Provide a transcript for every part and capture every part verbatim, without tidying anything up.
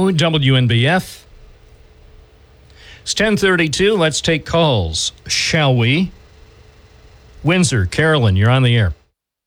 Radio, W N B F. It's ten thirty-two. Let's take calls, shall we? Windsor, Carolyn, you're on the air.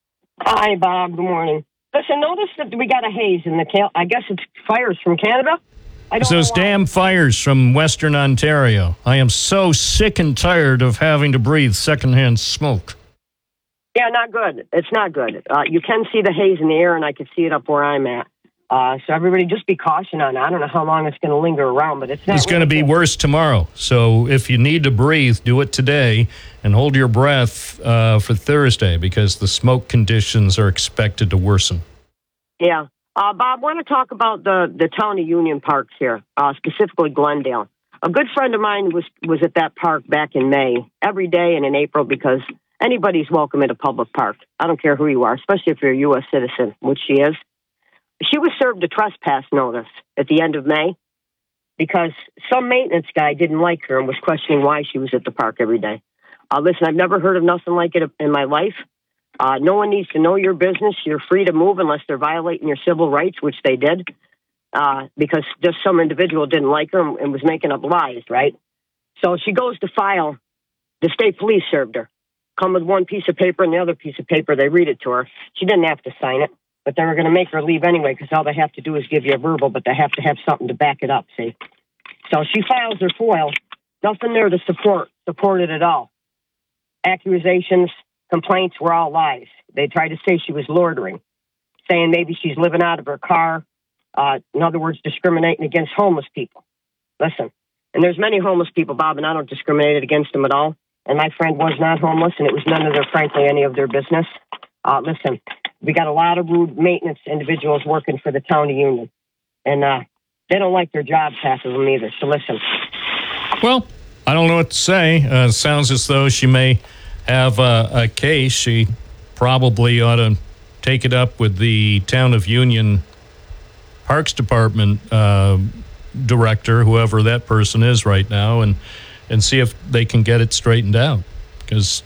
Hi, Bob. Good morning. Listen, notice that we got a haze in the cal- I guess it's fires from Canada. I don't It's those know why. damn fires from Western Ontario. I am so sick and tired of having to breathe secondhand smoke. Yeah, not good. It's not good. Uh, you can see the haze in the air, and I can see it up where I'm at. Uh, so everybody just be cautious on it. I don't know how long it's going to linger around, but it's not. It's going to be worse tomorrow. So if you need to breathe, do it today and hold your breath uh, for Thursday because the smoke conditions are expected to worsen. Yeah. Uh, Bob, I want to talk about the, the town of Union Parks here, uh, specifically Glendale. A good friend of mine was, was at that park back in May, every day and in April, because anybody's welcome at a public park. I don't care who you are, especially if you're a U S citizen, which she is. She was served a trespass notice at the end of May because some maintenance guy didn't like her and was questioning why she was at the park every day. Uh, listen, I've never heard of nothing like it in my life. Uh, no one needs to know your business. You're free to move unless they're violating your civil rights, which they did, uh, because just some individual didn't like her and was making up lies, right? So she goes to file. The state police served her. Come with one piece of paper and the other piece of paper. They read it to her. She didn't have to sign it, but they were going to make her leave anyway because all they have to do is give you a verbal, but they have to have something to back it up, see? So she files her FOIL. Nothing there to support, support it at all. Accusations, complaints were all lies. They tried to say she was loitering, saying maybe she's living out of her car. Uh, in other words, discriminating against homeless people. Listen, and there's many homeless people, Bob, and I don't discriminate against them at all. And my friend was not homeless, and it was none of their, frankly, any of their business. Uh, listen, we got a lot of rude maintenance individuals working for the town of Union, and uh, they don't like their jobs, half of them either. So listen. Well, I don't know what to say. Uh, sounds as though she may have a, a case. She probably ought to take it up with the town of Union Parks Department uh, director, whoever that person is right now, and and see if they can get it straightened out. Because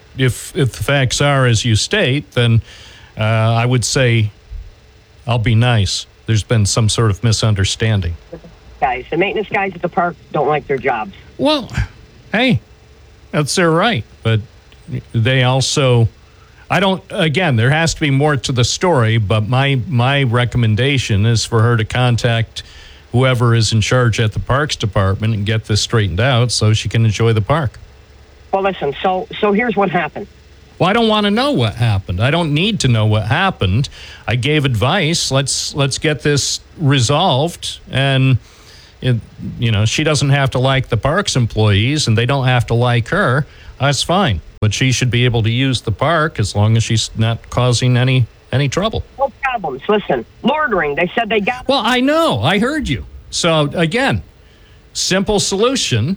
if if the facts are as you state, then uh, I would say I'll be nice. There's been some sort of misunderstanding. Guys, the maintenance guys at the park don't like their jobs. Well, hey, that's their right, but they also, I don't, again, there has to be more to the story, but my my recommendation is for her to contact whoever is in charge at the Parks Department and get this straightened out so she can enjoy the park. Well, listen, so so here's what happened. Well, I don't want to know what happened. I don't need to know what happened. I gave advice. Let's let's get this resolved. And, it, you know, she doesn't have to like the parks employees, and they don't have to like her. That's fine. But she should be able to use the park as long as she's not causing any any trouble. No problems. Listen, loitering, they said they got... Well, I know. I heard you. So, again, simple solution.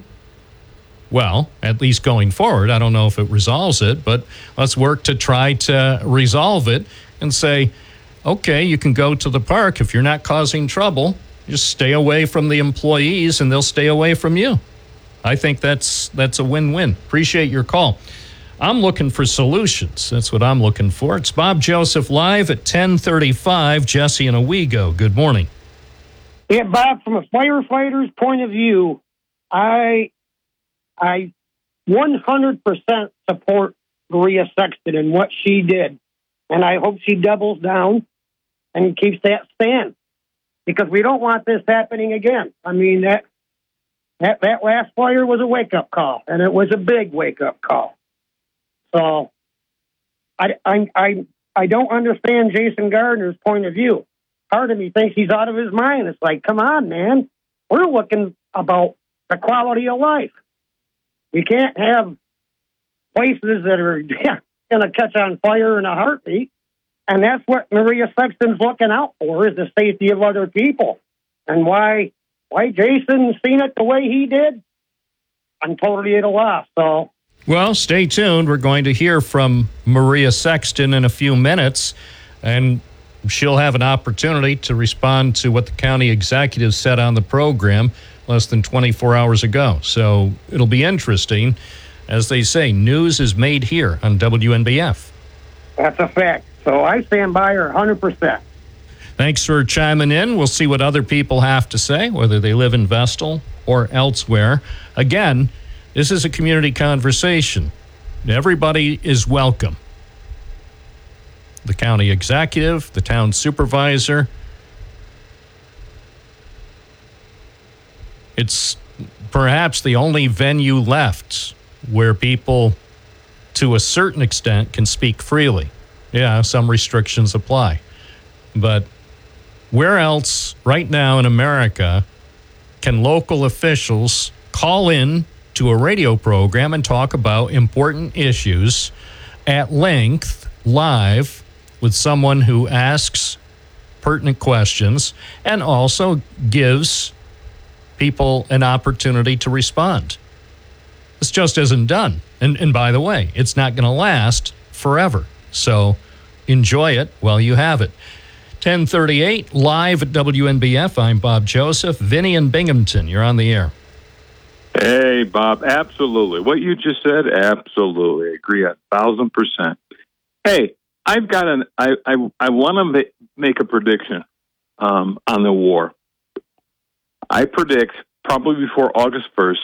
Well, at least going forward, I don't know if it resolves it, but let's work to try to resolve it and say, okay, you can go to the park. If you're not causing trouble, just stay away from the employees and they'll stay away from you. I think that's that's a win-win. Appreciate your call. I'm looking for solutions. That's what I'm looking for. It's Bob Joseph live at ten thirty-five. Jesse and Owego. Good morning. Yeah, Bob, from a firefighter's point of view, I I one hundred percent support Maria Sexton and what she did. And I hope she doubles down and keeps that stand. Because we don't want this happening again. I mean, that that, that last fire was a wake-up call, and it was a big wake-up call. So I, I, I, I don't understand Jason Gardner's point of view. Part of me thinks he's out of his mind. It's like, come on, man. We're looking about the quality of life. We can't have places that are yeah, going to catch on fire in a heartbeat. And that's what Maria Sexton's looking out for, is the safety of other people. And why why Jason seen it the way he did, I'm totally at a loss. So, well, stay tuned. We're going to hear from Maria Sexton in a few minutes, and she'll have an opportunity to respond to what the county executive said on the program less than twenty-four hours ago. So it'll be interesting. As they say, news is made here on W N B F. That's a fact. So I stand by her one hundred percent. Thanks for chiming in. We'll see what other people have to say, whether they live in Vestal or elsewhere. Again, this is a community conversation. Everybody is welcome. The county executive, the town supervisor. It's perhaps the only venue left where people, to a certain extent, can speak freely. Yeah, some restrictions apply. But where else right now in America can local officials call in to a radio program and talk about important issues at length, live, with someone who asks pertinent questions and also gives people an opportunity to respond? This just isn't done. And, and by the way, it's not going to last forever. So enjoy it while you have it. ten thirty-eight, live at W N B F. I'm Bob Joseph. Vinny in Binghamton, you're on the air. Hey, Bob, absolutely. What you just said, absolutely. I agree a thousand percent. Hey, I've got an, I, I, I want to make a prediction um, on the war. I predict probably before August first,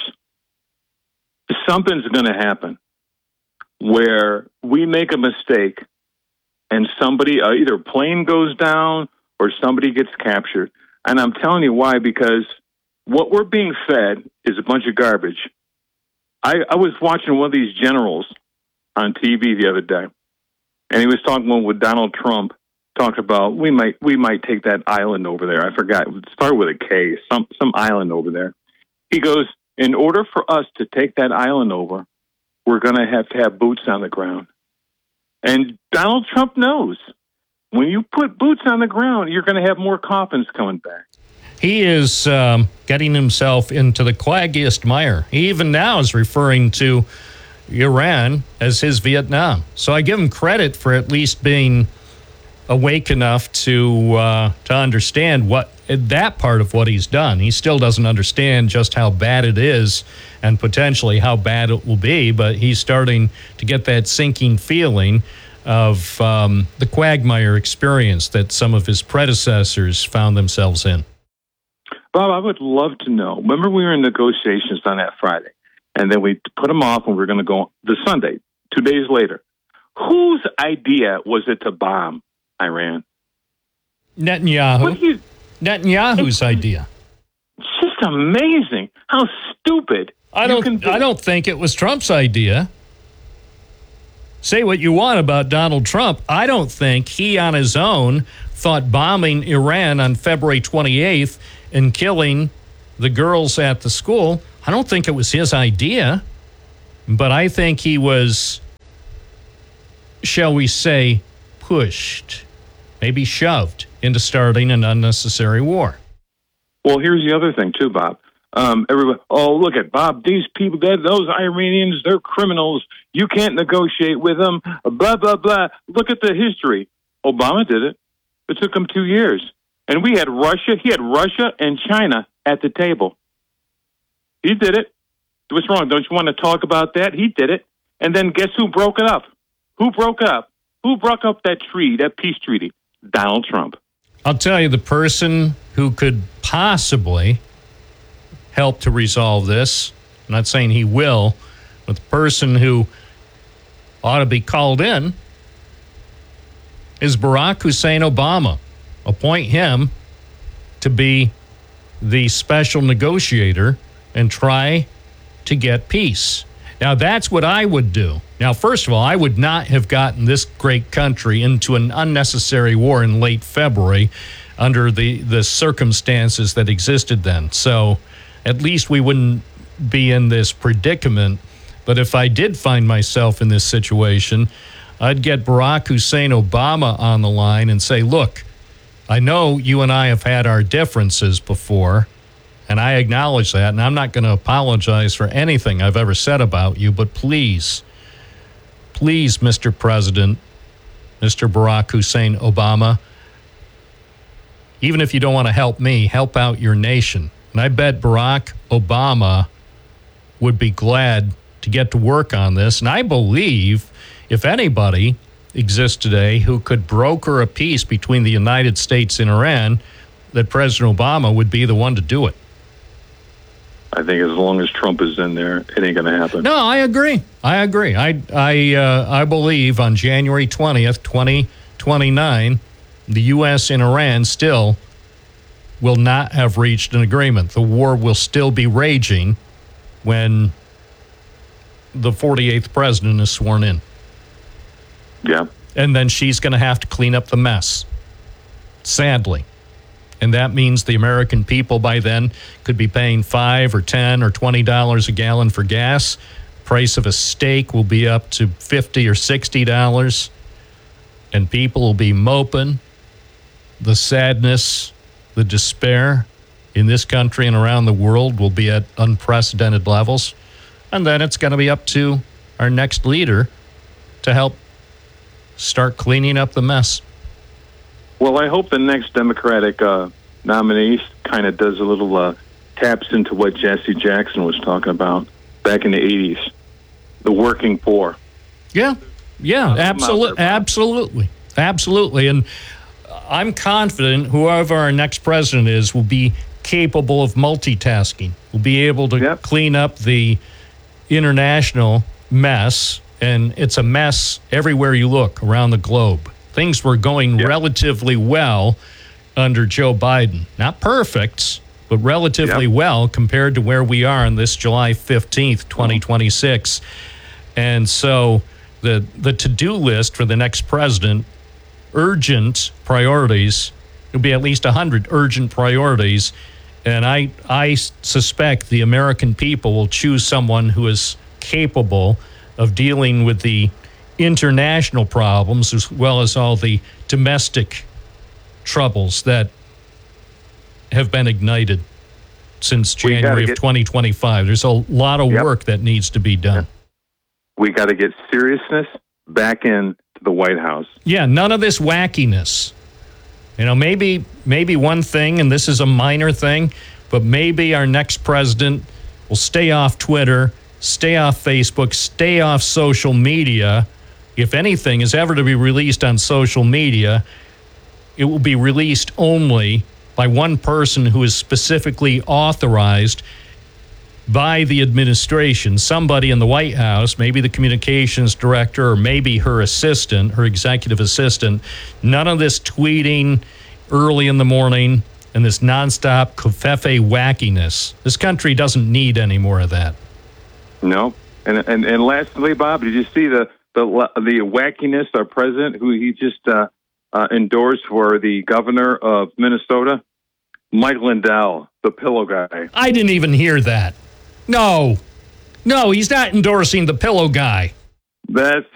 something's going to happen where we make a mistake and somebody, uh, either a plane goes down or somebody gets captured. And I'm telling you why, because what we're being fed is a bunch of garbage. I, I was watching one of these generals on T V the other day, and he was talking with Donald Trump, talked about we might we might take that island over there. I forgot. It started with a K, some some island over there. He goes, in order for us to take that island over, we're going to have to have boots on the ground. And Donald Trump knows when you put boots on the ground, you're going to have more coffins coming back. He is um, getting himself into the quaggiest mire. He even now is referring to Iran as his Vietnam. So I give him credit for at least being awake enough to uh, to understand what that part of what he's done. He still doesn't understand just how bad it is and potentially how bad it will be, but he's starting to get that sinking feeling of um, the quagmire experience that some of his predecessors found themselves in. Bob, I would love to know. Remember we were in negotiations on that Friday, and then we put them off and we were going to go the Sunday, two days later. Whose idea was it to bomb Iran? Netanyahu. You, Netanyahu's idea. It's just amazing how stupid. I don't. Be. I don't think it was Trump's idea. Say what you want about Donald Trump. I don't think he on his own thought bombing Iran on February twenty-eighth and killing the girls at the school, I don't think it was his idea. But I think he was, shall we say, pushed, maybe shoved into starting an unnecessary war. Well, here's the other thing, too, Bob. Um, everybody, oh, look at Bob. These people, those Iranians, they're criminals. You can't negotiate with them. Blah, blah, blah. Look at the history. Obama did it. It took him two years. And we had Russia. He had Russia and China at the table. He did it. What's wrong? Don't you want to talk about that? He did it. And then guess who broke it up? Who broke it up? Who broke up that treaty, that peace treaty? Donald Trump. I'll tell you, the person who could possibly help to resolve this, I'm not saying he will, but the person who ought to be called in is Barack Hussein Obama. Appoint him to be the special negotiator and try to get peace. Now, that's what I would do. Now, first of all, I would not have gotten this great country into an unnecessary war in late February under the, the circumstances that existed then. So at least we wouldn't be in this predicament. But if I did find myself in this situation, I'd get Barack Hussein Obama on the line and say, look, I know you and I have had our differences before, and I acknowledge that, and I'm not going to apologize for anything I've ever said about you, but please, please, Mister President, Mister Barack Hussein Obama, even if you don't want to help me, help out your nation. And I bet Barack Obama would be glad to get to work on this. And I believe, if anybody, exist today who could broker a peace between the United States and Iran, that President Obama would be the one to do it. I think as long as Trump is in there, it ain't going to happen. No, I agree. I agree. I I uh, I believe on January twentieth, twenty twenty-nine, the U S and Iran still will not have reached an agreement. The war will still be raging when the forty-eighth president is sworn in. Yeah. And then she's going to have to clean up the mess, sadly. And that means the American people by then could be paying five or ten or twenty dollars a gallon for gas. Price of a steak will be up to fifty or sixty dollars, and people will be moping. The sadness, the despair in this country and around the world will be at unprecedented levels. And then it's going to be up to our next leader to help start cleaning up the mess. Well, I hope the next Democratic uh, nominee kind of does a little uh, taps into what Jesse Jackson was talking about back in the eighties, the working poor. Yeah, yeah, absolutely, absolutely, absolutely. And I'm confident whoever our next president is will be capable of multitasking, will be able to yep. clean up the international mess, and it's a mess everywhere you look around the globe. Things were going yep. relatively well under Joe Biden. Not perfect, but relatively yep. well compared to where we are on this July fifteenth, twenty twenty-six. And so the the to-do list for the next president, urgent priorities, it'll be at least one hundred urgent priorities. And I, I suspect the American people will choose someone who is capable of dealing with the international problems as well as all the domestic troubles that have been ignited since January get, of twenty twenty-five. There's a lot of yep. work that needs to be done. We got to get seriousness back in to the White House. Yeah, none of this wackiness. You know, maybe maybe one thing, and this is a minor thing, but maybe our next president will stay off Twitter, stay off Facebook, stay off social media. If anything is ever to be released on social media, it will be released only by one person who is specifically authorized by the administration, somebody in the White House, maybe the communications director or maybe her assistant, her executive assistant. None of this tweeting early in the morning and this nonstop covfefe wackiness. This country doesn't need any more of that. No. And and, and lastly, Bob, did you see the, the, the wackiness, our president, who he just uh, uh, endorsed for the governor of Minnesota? Mike Lindell, the pillow guy. I didn't even hear that. No. No, he's not endorsing the pillow guy. That's